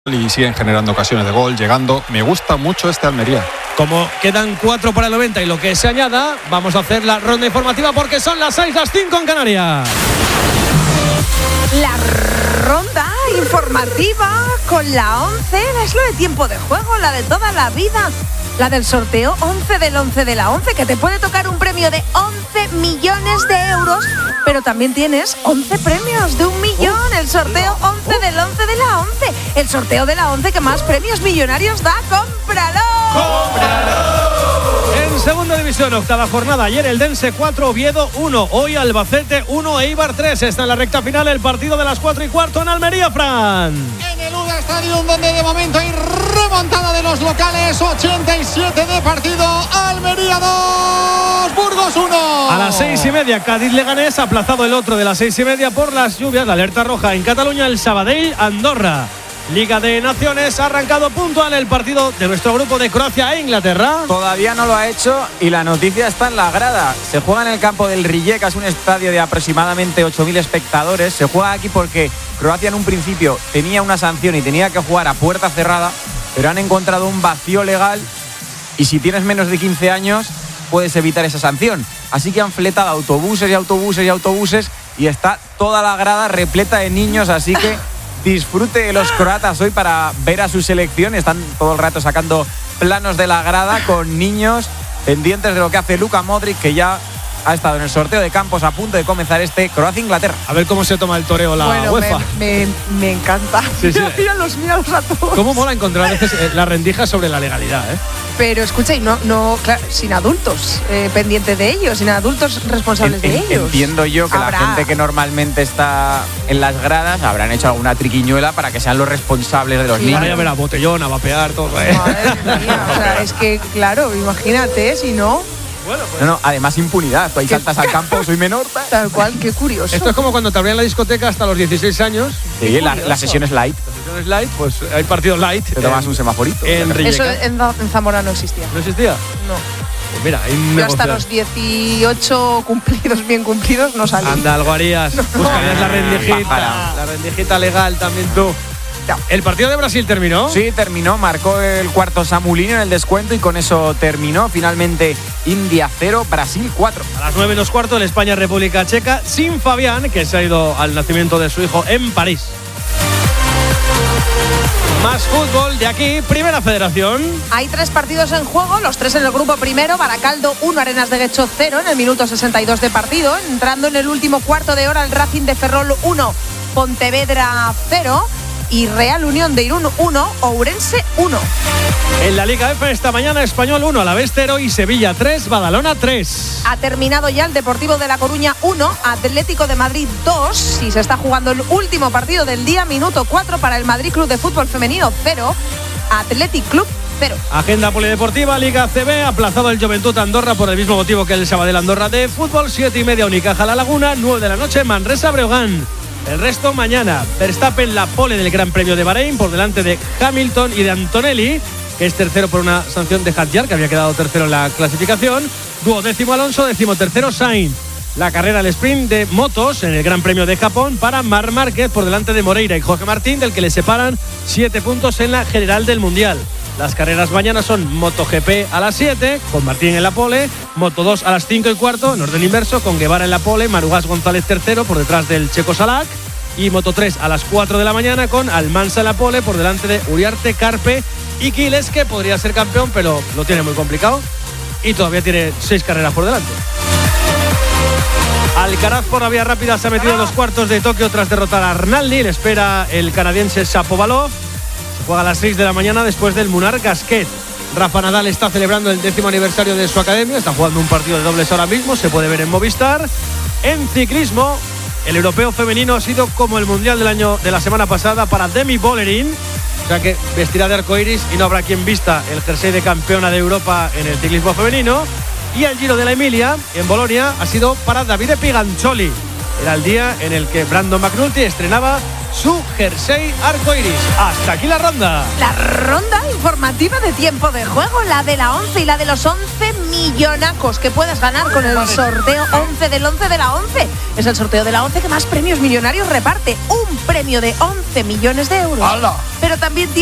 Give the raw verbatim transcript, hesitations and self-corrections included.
y siguen generando ocasiones de gol, llegando. Me gusta mucho este Almería. Como quedan cuatro para el noventa y lo que se añada, vamos a hacer la ronda informativa porque son las seis, las cinco en Canarias. La ronda informativa con la once, es lo de tiempo de juego, la de toda la vida. La del sorteo once del once de la once, que te puede tocar un premio de once millones de euros, pero también tienes once premios de un millón. El sorteo once del once de la once. El sorteo de la once que más premios millonarios da. ¡Cómpralo! ¡Cómpralo! En segunda división, octava jornada. Ayer el Dense cuatro, Oviedo uno. Hoy Albacete uno, Eibar tres. Está en la recta final el partido de las cuatro y cuarto en Almería, Fran. En el U D A Stadium, donde de momento hay remontada de los locales. ochenta y siete de partido. Almería dos, Burgos uno. A las seis y media, Cádiz-Leganés. Aplazado el otro de las seis y media por las lluvias. La alerta roja en Cataluña. El Sabadell-Andorra. Liga de Naciones, ha arrancado puntual el partido de nuestro grupo de Croacia e Inglaterra. Todavía no lo ha hecho y la noticia está en la grada. Se juega en el campo del Rijeka, es un estadio de aproximadamente ocho mil espectadores. Se juega aquí porque Croacia en un principio tenía una sanción y tenía que jugar a puerta cerrada, pero han encontrado un vacío legal y si tienes menos de quince años puedes evitar esa sanción. Así que han fletado autobuses y autobuses y autobuses y está toda la grada repleta de niños, así que disfrute de los croatas hoy para ver a su selección. Están todo el rato sacando planos de la grada con niños pendientes de lo que hace Luka Modric, que ya ha estado en el sorteo de campos a punto de comenzar este Croacia-Inglaterra. A ver cómo se toma el toreo la bueno, UEFA. Me, me, me encanta. Sí, sí. Míralos, míralos a todos. ¿Cómo mola encontrar a veces la rendija sobre la legalidad, eh? Pero escucha, y no, no claro, sin adultos eh, pendientes de ellos, sin adultos responsables en, de en, ellos. Entiendo yo que Habrá. la gente que normalmente está en las gradas habrán hecho alguna triquiñuela para que sean los responsables de los Sí, niños. Ahora ya verá botellón, a vapear, todo, eh. Madre mía, o sea, es que, claro, imagínate, si no. Bueno, pues. No, no, además impunidad. Tú ahí saltas al campo, soy menor. Tal cual, qué curioso. Esto es como cuando te abrían la discoteca hasta los dieciséis años. Sí, la, la sesión es light. La sesión es light, pues hay partidos light. Te tomas un semaforito. En Eso Rijeka. en, en Zamora no existía. ¿No existía? No. Pues mira, hay un Yo hasta negocio. los dieciocho cumplidos, bien cumplidos, no salí. Anda, algo harías. Buscarías la rendijita. Pájara. La rendijita legal también tú. No. ¿El partido de Brasil terminó? Sí, terminó, marcó el cuarto Samulinho en el descuento y con eso terminó. Finalmente, India cero, Brasil cuatro. A las nueve menos cuarto, el España-República Checa, sin Fabián, que se ha ido al nacimiento de su hijo en París. Más fútbol de aquí, Primera Federación. Hay tres partidos en juego, los tres en el grupo primero. Baracaldo uno, Arenas de Guecho cero en el minuto sesenta y dos de partido. Entrando en el último cuarto de hora, el Racing de Ferrol uno, Pontevedra cero. Y Real Unión de Irún uno, Ourense uno. En la Liga F esta mañana, Español uno, Alavés cero y Sevilla tres, Badalona tres. Ha terminado ya el Deportivo de La Coruña uno, Atlético de Madrid dos. Y se está jugando el último partido del día, minuto cuatro para el Madrid Club de Fútbol Femenino cero, Athletic Club cero. Agenda polideportiva, Liga C B, aplazado el Juventud Andorra por el mismo motivo que el Sabadell Andorra de fútbol, siete y media Unicaja La Laguna, nueve de la noche Manresa Breogán. El resto mañana, Verstappen la pole del Gran Premio de Bahrein por delante de Hamilton y de Antonelli, que es tercero por una sanción de Hadjar, que había quedado tercero en la clasificación. Duodécimo Alonso, décimo tercero Sainz. La carrera al sprint de motos en el Gran Premio de Japón para Marc Márquez por delante de Moreira y Jorge Martín, del que le separan siete puntos en la general del Mundial. Las carreras mañana son MotoGP a las siete, con Martín en la pole, Moto dos a las cinco y cuarto, en orden inverso, con Guevara en la pole, Marugas González tercero por detrás del Checo Salac, y Moto tres a las cuatro de la mañana con Almansa en la pole por delante de Uriarte, Carpe y Quiles, que podría ser campeón, pero lo tiene muy complicado y todavía tiene seis carreras por delante. Alcaraz por la vía rápida se ha metido en los cuartos de Tokio tras derrotar a Arnaldi. Le espera el canadiense Shapovalov. Se juega a las seis de la mañana después del Munar Gasquet. Rafa Nadal está celebrando el décimo aniversario de su academia. Está jugando un partido de dobles ahora mismo. Se puede ver en Movistar. En ciclismo, el europeo femenino ha sido como el mundial del año de la semana pasada para Demi Vollering. O sea que vestirá de arcoiris y no habrá quien vista el jersey de campeona de Europa en el ciclismo femenino. Y el Giro de la Emilia, en Bolonia, ha sido para Davide Pigancioli. Era el día en el que Brandon McNulty estrenaba su jersey arcoiris. Hasta aquí la ronda. La ronda informativa de tiempo de juego, la de la once y la de los once millonacos que puedes ganar con el sorteo once del once de la once. Es el sorteo de la once que más premios millonarios reparte. Un premio de once millones de euros. ¡Hala! Pero también tiene